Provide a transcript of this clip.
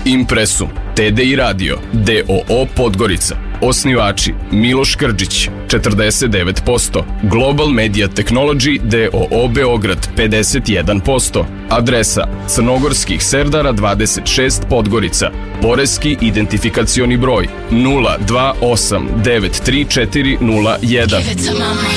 Impresum, TDI Radio, DOO Podgorica. Osnivači Miloš Krđić, 49%, Global Media Technology DOO Beograd, 51%, adresa Crnogorskih Serdara 26 Podgorica, poreski identifikacioni broj 028934001.